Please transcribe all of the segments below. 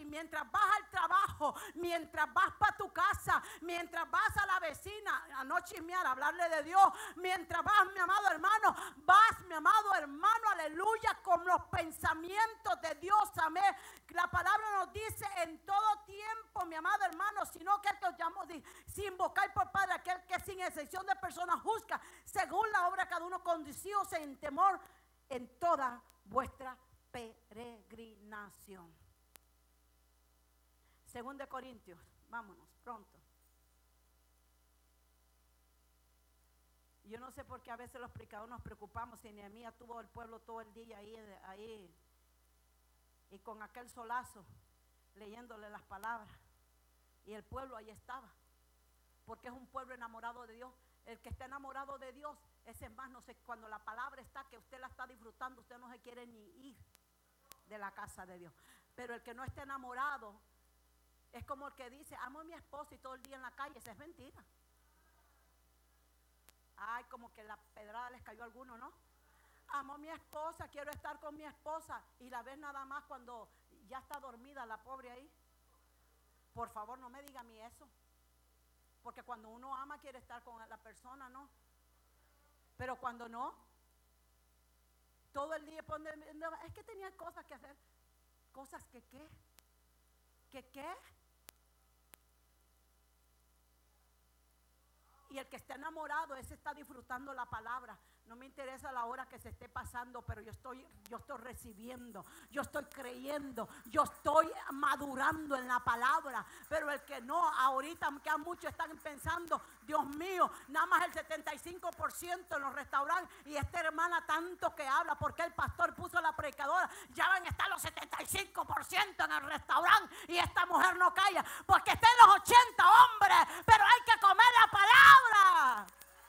mientras vas al trabajo, mientras vas para tu casa, mientras vas a la vecina a chismear, a hablarle de Dios, mientras vas, mi amado hermano, vas, mi amado hermano, aleluya, con los pensamientos de Dios, amén. La palabra nos dice en todo tiempo, mi amado hermano, sino que el que os llamó, si invocáis por Padre, aquel que sin excepción de personas juzga, según la obra de cada uno, condicios en temor en toda vuestra peregrinación. 2 de Corintios, vámonos pronto. Yo no sé por qué a veces los predicadores nos preocupamos. Si Nehemías tuvo el pueblo todo el día ahí y con aquel solazo leyéndole las palabras, y el pueblo ahí estaba, porque es un pueblo enamorado de Dios. El que está enamorado de Dios, ese es más, no sé, cuando la palabra está, que usted la está disfrutando, usted no se quiere ni ir de la casa de Dios. Pero el que no está enamorado es como el que dice, amo a mi esposa, y todo el día en la calle. Esa es mentira. Ay, como que la pedrada les cayó a alguno, ¿no? Amo a mi esposa, quiero estar con mi esposa, y la ves nada más cuando ya está dormida la pobre ahí. Por favor, no me diga a mí eso, porque cuando uno ama quiere estar con la persona, ¿no? Pero cuando no, todo el día pone, es que tenía cosas que hacer. Cosas que qué, qué. Y el que está enamorado, ese está disfrutando la palabra. No me interesa la hora que se esté pasando, pero yo estoy recibiendo, yo estoy creyendo, yo estoy madurando en la palabra. Pero el que no, ahorita que muchos están pensando, Dios mío, nada más el 75% en los restaurantes, y esta hermana tanto que habla, porque el pastor puso la predicadora, ya van a estar los 75% en el restaurante, y esta mujer no calla, porque estén los 80 hombres, pero hay que comer la palabra.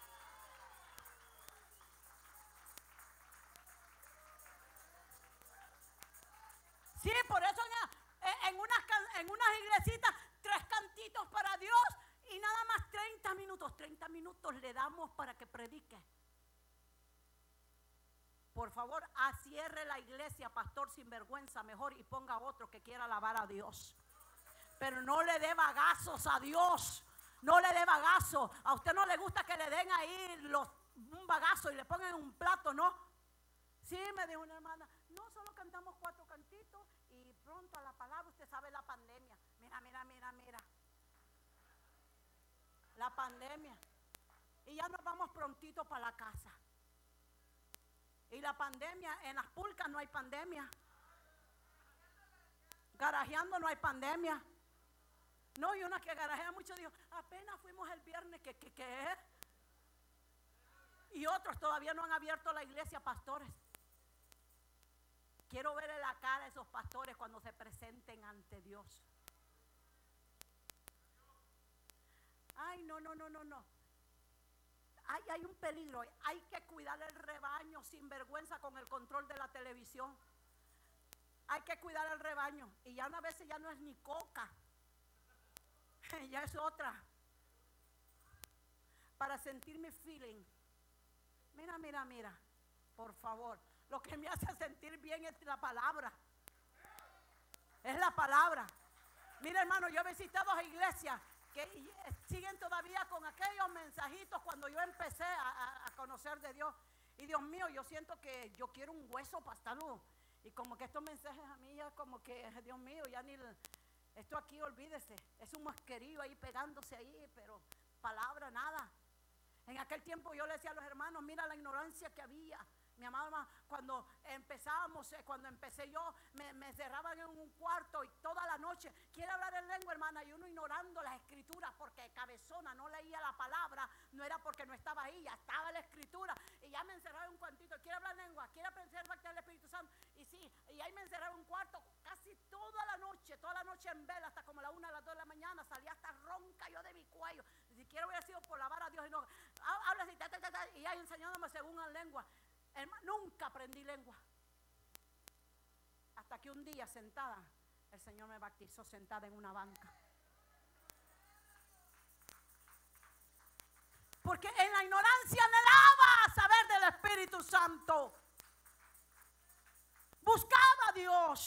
Sí, por eso en unas iglesitas 3 cantitos para Dios y nada más 30 minutos le damos para que predique. Por favor, cierre la iglesia, pastor sinvergüenza, mejor, y ponga otro que quiera alabar a Dios. Pero no le dé bagazos a Dios, no le dé bagazo. A usted no le gusta que le den ahí un bagazo y le pongan un plato, ¿no? Sí, me dijo una hermana, no, solo cantamos 4 cantitos y pronto a la palabra. Usted sabe la pandemia. Mira. La pandemia. Y ya nos vamos prontito para la casa. Y la pandemia, en las pulcas no hay pandemia. Garajeando no hay pandemia. No, y una que garajea mucho dijo, apenas fuimos el viernes, ¿qué? Y otros todavía no han abierto la iglesia, pastores. Quiero ver en la cara a esos pastores cuando se presenten ante Dios. Ay, no. Hay un peligro. Hay que cuidar el rebaño sin vergüenza con el control de la televisión. Hay que cuidar el rebaño. Y ya una vez ya no es ni coca. Ya es otra. Para sentir mi feeling. Mira. Por favor. Lo que me hace sentir bien es la palabra. Es la palabra. Mira, hermano, yo he visitado a iglesias que siguen todavía con aquellos mensajitos cuando yo empecé a conocer de Dios. Y Dios mío, yo siento que yo quiero un hueso para estarlo. Y como que estos mensajes a mí ya como que, Dios mío, ya ni esto aquí, olvídese. Es un masquerillo ahí pegándose ahí, pero palabra nada. En aquel tiempo yo le decía a los hermanos, mira la ignorancia que había. Mi amada, cuando empecé yo, me cerraban en un cuarto y toda la noche, quiere hablar en lengua, hermana, y uno ignorando las escrituras, porque cabezona, no leía la palabra, no era porque no estaba ahí, ya estaba la escritura, y ya me encerraba en un cuartito, quiere hablar lengua, quiere pensar que el Espíritu Santo, y sí, y ahí me encerraba en un cuarto, casi toda la noche en vela, hasta como la 1 a las 2 de la mañana, salía hasta ronca yo de mi cuello, ni siquiera hubiera sido por lavar a Dios, y no, habla así, y ahí enseñándome según la lengua. Nunca aprendí lengua. Hasta que un día sentada, el Señor me bautizó sentada en una banca. Porque en la ignorancia anhelaba saber del Espíritu Santo. Buscaba a Dios.